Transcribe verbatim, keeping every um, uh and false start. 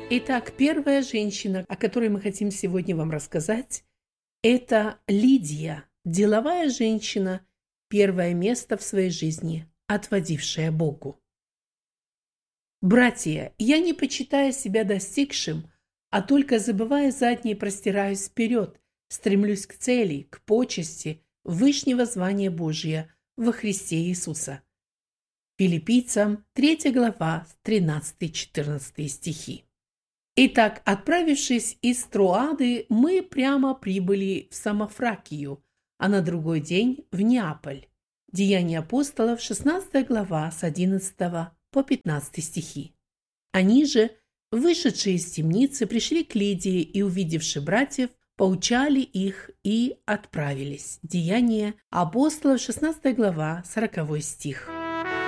Итак, первая женщина, о которой мы хотим сегодня вам рассказать, это Лидия, деловая женщина, первое место в своей жизни, отводившая Богу. «Братья, я не почитаю себя достигшим, а только забывая заднее, простираюсь вперед, стремлюсь к цели, к почести, вышнего звания Божия во Христе Иисуса». Филиппийцам третья глава, тринадцатый-четырнадцатый стихи. Итак, отправившись из Троады, мы прямо прибыли в Самофракию, а на другой день в Неаполь. Деяния апостолов, шестнадцатая глава, с одиннадцатого по пятнадцатый стихи. Они же, вышедшие из темницы, пришли к Лидии и, увидевши братьев, поучали их и отправились. Деяния апостолов, шестнадцатая глава, сороковой стих.